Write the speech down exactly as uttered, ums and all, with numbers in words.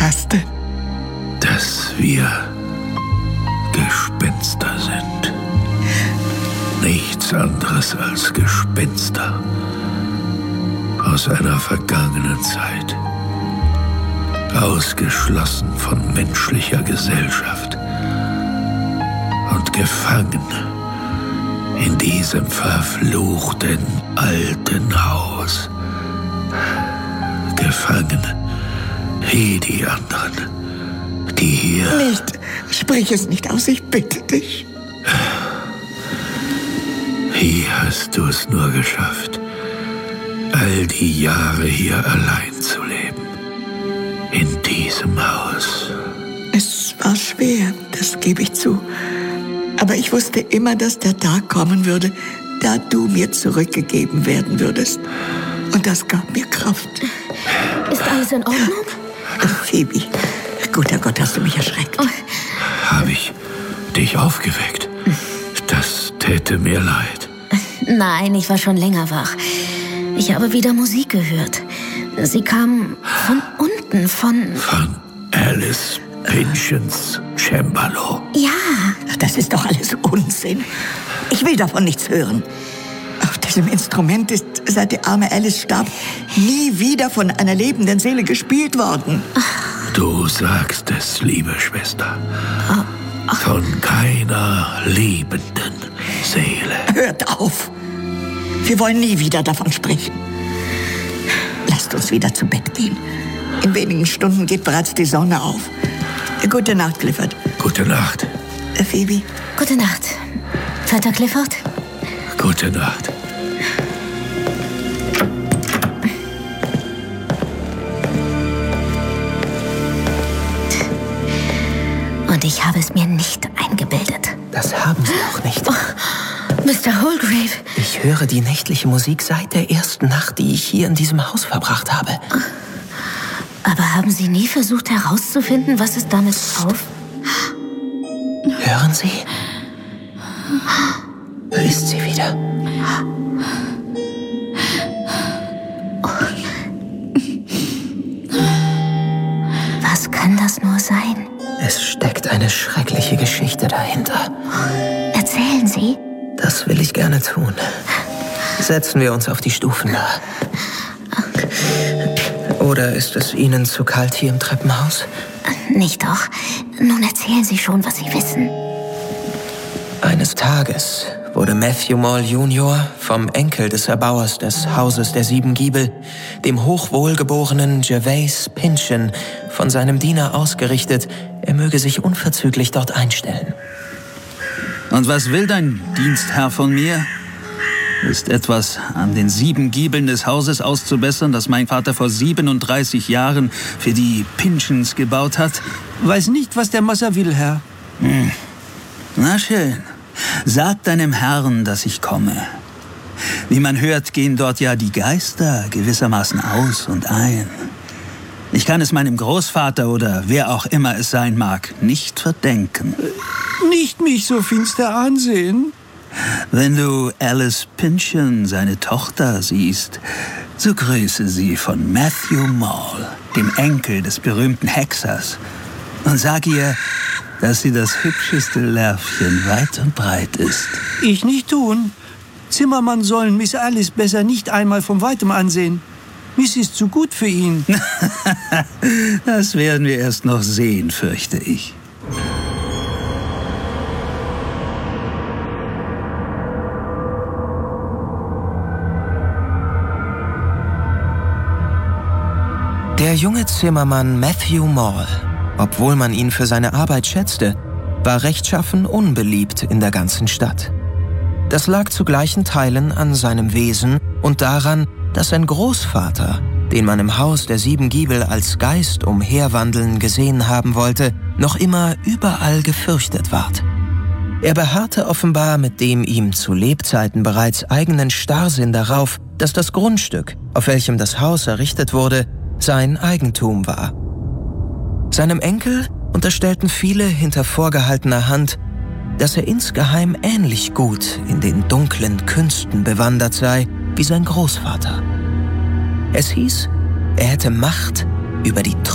Was denn? Dass wir Gespenster sind. Nichts anderes als Gespenster aus einer vergangenen Zeit. Ausgeschlossen von menschlicher Gesellschaft und gefangen in diesem verfluchten alten Haus. Gefangen wie die anderen, die hier... Nicht, sprich es nicht aus, ich bitte dich. Wie hast du es nur geschafft, all die Jahre hier allein zu leben? In diesem Haus. Es war schwer, das gebe ich zu. Aber ich wusste immer, dass der Tag kommen würde, da du mir zurückgegeben werden würdest. Und das gab mir Kraft. Ist alles in Ordnung? Phoebe, guter Gott, hast du mich erschreckt. Oh. Habe ich dich aufgeweckt? Das täte mir leid. Nein, ich war schon länger wach. Ich habe wieder Musik gehört. Sie kam von unten, von... Von Alice Pynchons Cembalo. Ja. Das ist doch alles Unsinn. Ich will davon nichts hören. Auf diesem Instrument ist, seit die arme Alice starb, nie wieder von einer lebenden Seele gespielt worden. Du sagst es, liebe Schwester. Von keiner lebenden Seele. Hört auf. Wir wollen nie wieder davon sprechen. Lasst uns wieder zu Bett gehen. In wenigen Stunden geht bereits die Sonne auf. Gute Nacht, Clifford. Gute Nacht. Äh, Phoebe. Gute Nacht. Vater Clifford. Gute Nacht. Und ich habe es mir nicht eingebildet. Das haben Sie auch nicht. Oh, Mister Holgrave. Ich höre die nächtliche Musik seit der ersten Nacht, die ich hier in diesem Haus verbracht habe. Aber haben Sie nie versucht herauszufinden, was es damit auf... Hören Sie? Da ist sie wieder. Was kann das nur sein? Es steckt eine schreckliche Geschichte dahinter. Erzählen Sie. Das will ich gerne tun. Setzen wir uns auf die Stufen da. Oder ist es Ihnen zu kalt hier im Treppenhaus? Nicht doch. Nun erzählen Sie schon, was Sie wissen. Eines Tages wurde Matthew Mall Junior vom Enkel des Erbauers des Hauses der Sieben Giebel, dem hochwohlgeborenen Gervase Pynchon, von seinem Diener ausgerichtet, er möge sich unverzüglich dort einstellen. Und was will dein Dienstherr von mir? Ist etwas an den sieben Giebeln des Hauses auszubessern, das mein Vater vor siebenunddreißig Jahren für die Pynchons gebaut hat? Weiß nicht, was der Massa will, Herr. Hm. Na schön. Sag deinem Herrn, dass ich komme. Wie man hört, gehen dort ja die Geister gewissermaßen aus und ein. Ich kann es meinem Großvater oder wer auch immer es sein mag, nicht verdenken. Nicht mich so finster ansehen. Wenn du Alice Pynchon, seine Tochter, siehst, so grüße sie von Matthew Mall, dem Enkel des berühmten Hexers, und sag ihr, dass sie das hübscheste Lärvchen weit und breit ist. Ich nicht tun. Zimmermann sollen Miss Alice besser nicht einmal von Weitem ansehen. Miss ist zu gut für ihn. Das werden wir erst noch sehen, fürchte ich. Der junge Zimmermann Matthew Mall, obwohl man ihn für seine Arbeit schätzte, war rechtschaffen unbeliebt in der ganzen Stadt. Das lag zu gleichen Teilen an seinem Wesen und daran, dass sein Großvater, den man im Haus der Sieben Giebel als Geist umherwandeln gesehen haben wollte, noch immer überall gefürchtet ward. Er beharrte offenbar mit dem ihm zu Lebzeiten bereits eigenen Starrsinn darauf, dass das Grundstück, auf welchem das Haus errichtet wurde, sein Eigentum war. Seinem Enkel unterstellten viele hinter vorgehaltener Hand, dass er insgeheim ähnlich gut in den dunklen Künsten bewandert sei wie sein Großvater. Es hieß, er hätte Macht über die